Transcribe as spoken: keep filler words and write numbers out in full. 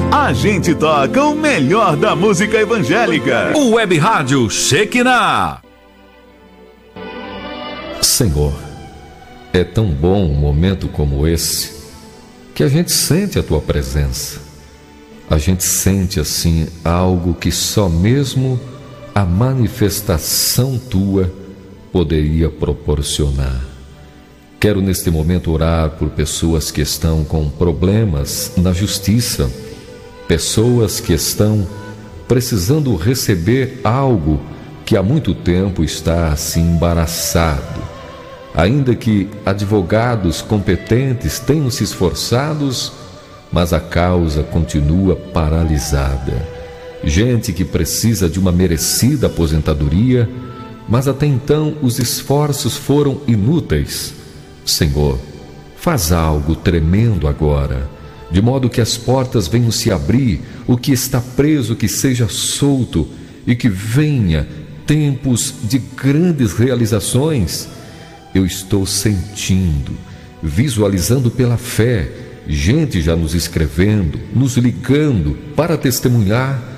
A gente toca o melhor da música evangélica. O Web Rádio Shekinah. Senhor, é tão bom um momento como esse, que a gente sente a Tua presença. A gente sente assim algo que só mesmo a manifestação Tua poderia proporcionar. Quero neste momento orar por pessoas que estão com problemas na justiça, pessoas que estão precisando receber algo que há muito tempo está assim embaraçado. Ainda que advogados competentes tenham se esforçados, mas a causa continua paralisada. Gente que precisa de uma merecida aposentadoria, mas até então os esforços foram inúteis. Senhor, faz algo tremendo agora, de modo que as portas venham se abrir, o que está preso que seja solto, e que venha tempos de grandes realizações. Eu estou sentindo, visualizando pela fé, gente já nos escrevendo, nos ligando para testemunhar